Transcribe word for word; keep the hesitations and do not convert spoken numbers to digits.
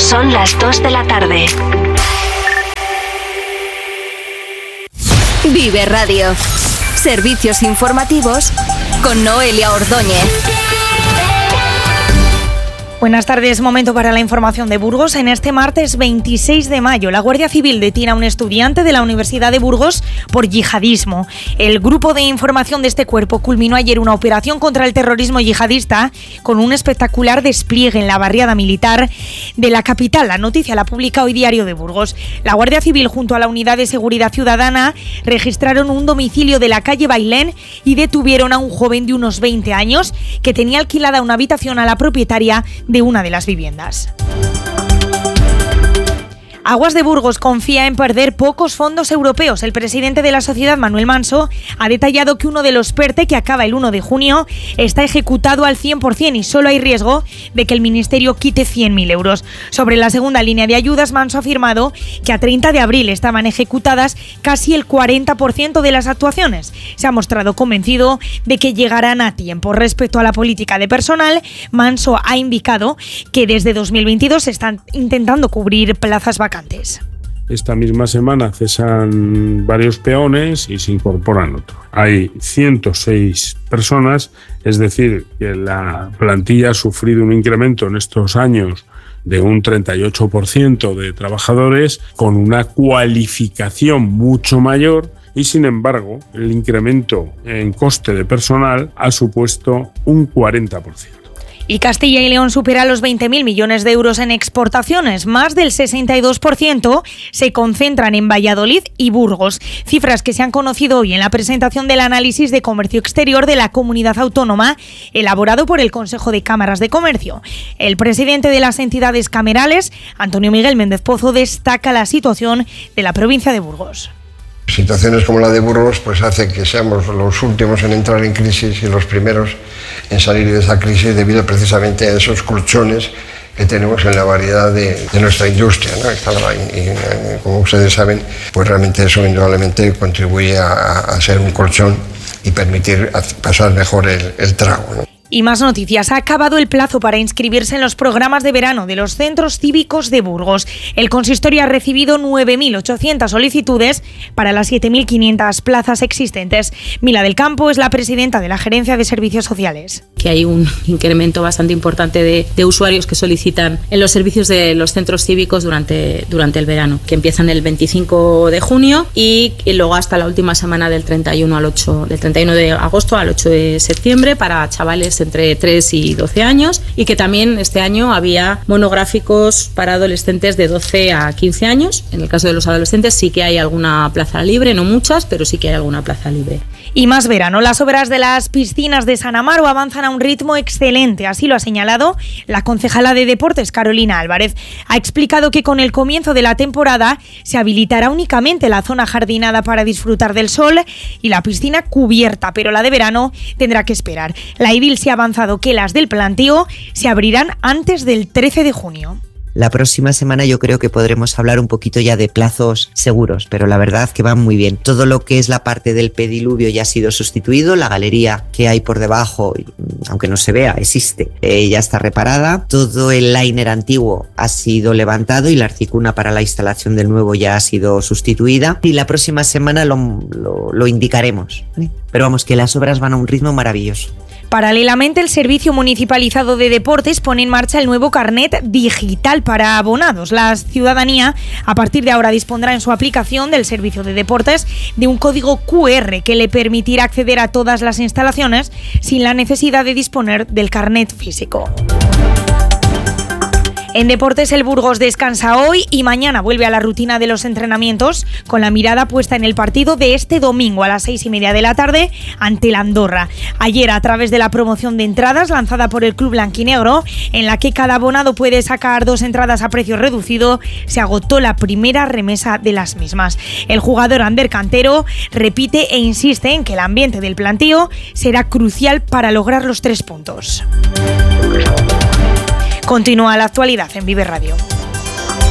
Son las dos de la tarde. Vive Radio. Servicios informativos con Noelia Ordóñez. Buenas tardes, momento para la información de Burgos. En este martes veintiséis de mayo, la Guardia Civil detiene a un estudiante de la Universidad de Burgos por yihadismo. El grupo de información de este cuerpo culminó ayer una operación contra el terrorismo yihadista con un espectacular despliegue en la barriada militar de la capital. La noticia la publica hoy Diario de Burgos. La Guardia Civil, junto a la Unidad de Seguridad Ciudadana, registraron un domicilio de la calle Bailén y detuvieron a un joven de unos veinte años que tenía alquilada una habitación a la propietaria de una de las viviendas. Aguas de Burgos confía en perder pocos fondos europeos. El presidente de la sociedad, Manuel Manso, ha detallado que uno de los PERTE, que acaba el uno de junio, está ejecutado al cien por ciento y solo hay riesgo de que el ministerio quite cien mil euros. Sobre la segunda línea de ayudas, Manso ha afirmado que a treinta de abril estaban ejecutadas casi el cuarenta por ciento de las actuaciones. Se ha mostrado convencido de que llegarán a tiempo. Respecto a la política de personal, Manso ha indicado que desde dos mil veintidós se están intentando cubrir plazas vacantes. Esta misma semana cesan varios peones y se incorporan otros. Hay ciento seis personas, es decir, que la plantilla ha sufrido un incremento en estos años de un treinta y ocho por ciento de trabajadores con una cualificación mucho mayor y, sin embargo, el incremento en coste de personal ha supuesto un cuarenta por ciento. Y Castilla y León supera los veinte mil millones de euros en exportaciones. Más del sesenta y dos por ciento se concentran en Valladolid y Burgos. Cifras que se han conocido hoy en la presentación del análisis de comercio exterior de la comunidad autónoma, elaborado por el Consejo de Cámaras de Comercio. El presidente de las entidades camerales, Antonio Miguel Méndez Pozo, destaca la situación de la provincia de Burgos. Situaciones como la de Burgos pues hace que seamos los últimos en entrar en crisis y los primeros en salir de esa crisis debido precisamente a esos colchones que tenemos en la variedad de, de nuestra industria, ¿no? Y, y como ustedes saben, pues realmente eso indudablemente contribuye a, a ser un colchón y permitir pasar mejor el, el trago, ¿no? Y más noticias. Ha acabado el plazo para inscribirse en los programas de verano de los centros cívicos de Burgos. El consistorio ha recibido nueve mil ochocientas solicitudes para las siete mil quinientas plazas existentes. Mila del Campo es la presidenta de la Gerencia de Servicios Sociales. Que hay un incremento bastante importante de, de usuarios que solicitan en los servicios de los centros cívicos durante, durante el verano, que empiezan el veinticinco de junio y, y luego hasta la última semana del treinta y uno al ocho, del treinta y uno de agosto al ocho de septiembre para chavales entre tres y doce años, y que también este año había monográficos para adolescentes de doce a quince años. En el caso de los adolescentes sí que hay alguna plaza libre, no muchas, pero sí que hay alguna plaza libre. Y más verano. Las obras de las piscinas de San Amaro avanzan a un ritmo excelente. Así lo ha señalado la concejala de Deportes, Carolina Álvarez. Ha explicado que con el comienzo de la temporada se habilitará únicamente la zona jardinada para disfrutar del sol y la piscina cubierta, pero la de verano tendrá que esperar. La edil se ha avanzado que las del planteo se abrirán antes del trece de junio. La próxima semana yo creo que podremos hablar un poquito ya de plazos seguros, pero la verdad que van muy bien. Todo lo que es la parte del pediluvio ya ha sido sustituido, la galería que hay por debajo, aunque no se vea, existe, eh, ya está reparada. Todo el liner antiguo ha sido levantado y la arcicuna para la instalación del nuevo ya ha sido sustituida. Y la próxima semana lo, lo, lo indicaremos, ¿eh? Pero vamos, que las obras van a un ritmo maravilloso. Paralelamente, el Servicio Municipalizado de Deportes pone en marcha el nuevo carnet digital para abonados. La ciudadanía, a partir de ahora, dispondrá en su aplicación del Servicio de Deportes de un código cu erre que le permitirá acceder a todas las instalaciones sin la necesidad de disponer del carnet físico. En deportes, el Burgos descansa hoy y mañana vuelve a la rutina de los entrenamientos con la mirada puesta en el partido de este domingo a las seis y media de la tarde ante la Andorra. Ayer, a través de la promoción de entradas lanzada por el Club Blanquinegro, en la que cada abonado puede sacar dos entradas a precio reducido, se agotó la primera remesa de las mismas. El jugador Ander Cantero repite e insiste en que el ambiente del plantío será crucial para lograr los tres puntos. Continúa la actualidad en Vive Radio.